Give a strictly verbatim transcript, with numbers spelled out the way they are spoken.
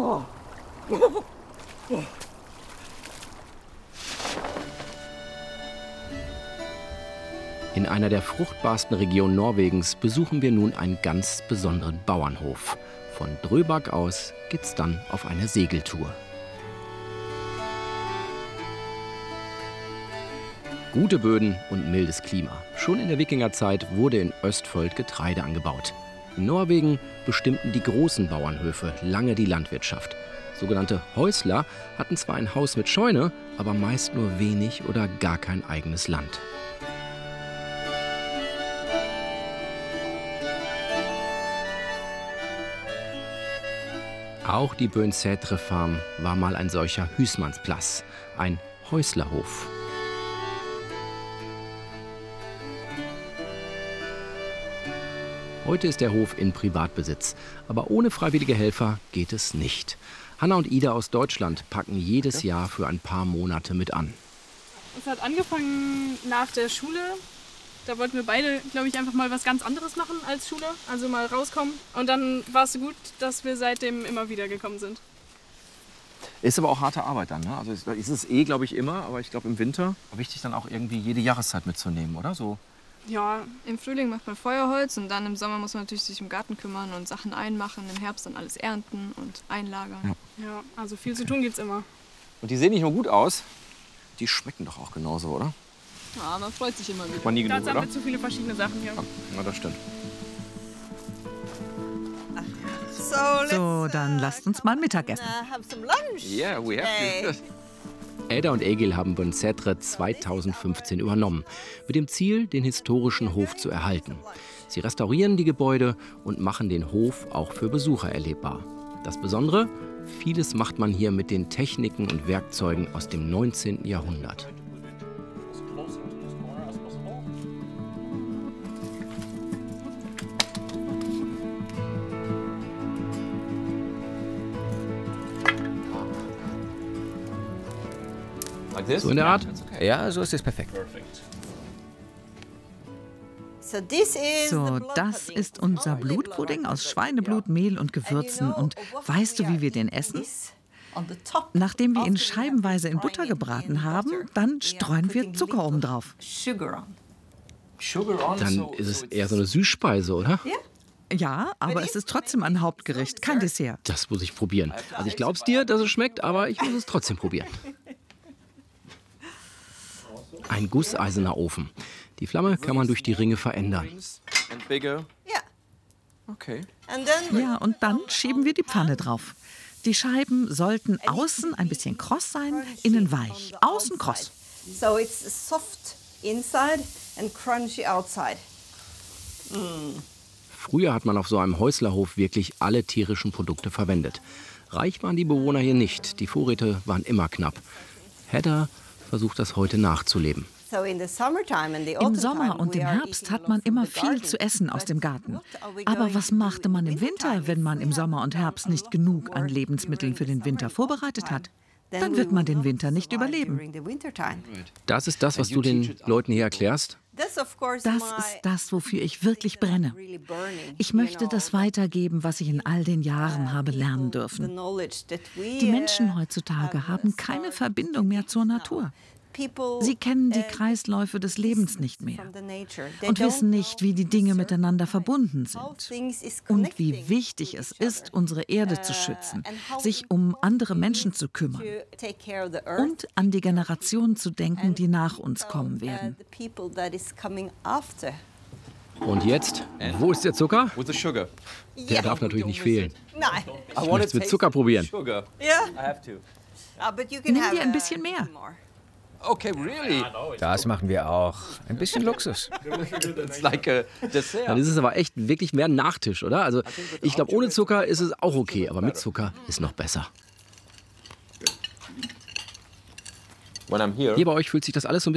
In einer der fruchtbarsten Regionen Norwegens besuchen wir nun einen ganz besonderen Bauernhof. Von Drøbak aus geht's dann auf eine Segeltour. Gute Böden und mildes Klima. Schon in der Wikingerzeit wurde in Østfold Getreide angebaut. In Norwegen bestimmten die großen Bauernhöfe lange die Landwirtschaft. Sogenannte Häusler hatten zwar ein Haus mit Scheune, aber meist nur wenig oder gar kein eigenes Land. Auch die Bønsætre Farm war mal ein solcher Husmannsplass, ein Häuslerhof. Heute ist der Hof in Privatbesitz, aber ohne freiwillige Helfer geht es nicht. Hanna und Ida aus Deutschland packen jedes Jahr für ein paar Monate mit an. Es hat angefangen nach der Schule. Da wollten wir beide, glaube ich, einfach mal was ganz anderes machen als Schule, also mal rauskommen. Und dann war es so gut, dass wir seitdem immer wieder gekommen sind. Ist aber auch harte Arbeit dann, ne? Also ist es eh, glaube ich, immer, aber ich glaube im Winter wichtig dann auch irgendwie jede Jahreszeit mitzunehmen, oder so? Ja, im Frühling macht man Feuerholz und dann im Sommer muss man natürlich sich um Garten kümmern und Sachen einmachen, im Herbst dann alles ernten und einlagern. Ja, ja, also viel zu tun gibt's immer. Und die sehen nicht nur gut aus, die schmecken doch auch genauso, oder? Ja, man freut sich immer wieder. Man nie genug, Dazu haben wir zu viele verschiedene Sachen hier. Ja, das stimmt. So, dann lasst uns mal Mittagessen. Yeah, we have to. Edda und Egil haben Bønsætre zweitausendfünfzehn übernommen, mit dem Ziel, den historischen Hof zu erhalten. Sie restaurieren die Gebäude und machen den Hof auch für Besucher erlebbar. Das Besondere? Vieles macht man hier mit den Techniken und Werkzeugen aus dem neunzehnten Jahrhundert. So in der Art? Ja, so ist es perfekt. So, das ist unser Blutpudding aus Schweineblut, Mehl und Gewürzen. Und weißt du, wie wir den essen? Nachdem wir ihn scheibenweise in Butter gebraten haben, dann streuen wir Zucker oben drauf. Dann ist es eher so eine Süßspeise, oder? Ja, aber es ist trotzdem ein Hauptgericht, kein Dessert. Das muss ich probieren. Also ich glaub's dir, dass es schmeckt, aber ich muss es trotzdem probieren. Ein gusseiserner Ofen. Die Flamme kann man durch die Ringe verändern. Ja, und dann schieben wir die Pfanne drauf. Die Scheiben sollten außen ein bisschen kross sein, innen weich. Außen kross. So it's soft inside and crunchy outside. Mm. Früher hat man auf so einem Häuslerhof wirklich alle tierischen Produkte verwendet. Reich waren die Bewohner hier nicht. Die Vorräte waren immer knapp. Hedda versucht das heute nachzuleben. Im Sommer und im Herbst hat man immer viel zu essen aus dem Garten. Aber was machte man im Winter, wenn man im Sommer und Herbst nicht genug an Lebensmitteln für den Winter vorbereitet hat? Dann wird man den Winter nicht überleben. Das ist das, was du den Leuten hier erklärst? Das ist das, wofür ich wirklich brenne. Ich möchte das weitergeben, was ich in all den Jahren habe lernen dürfen. Die Menschen heutzutage haben keine Verbindung mehr zur Natur. Sie kennen die Kreisläufe des Lebens nicht mehr und wissen nicht, wie die Dinge miteinander verbunden sind und wie wichtig es ist, unsere Erde zu schützen, sich um andere Menschen zu kümmern und an die Generationen zu denken, die nach uns kommen werden. Und jetzt? Wo ist der Zucker? Der darf natürlich nicht fehlen. Ich möchte es mit Zucker probieren. Nimm dir ein bisschen mehr. Okay, really? Das machen wir auch. Ein bisschen Luxus. Like a dessert. Dann ist es aber echt wirklich mehr ein Nachtisch, oder? Also ich glaube, ohne Zucker ist es auch okay, aber mit Zucker ist noch besser. Hier bei euch fühlt sich das alles so ein bisschen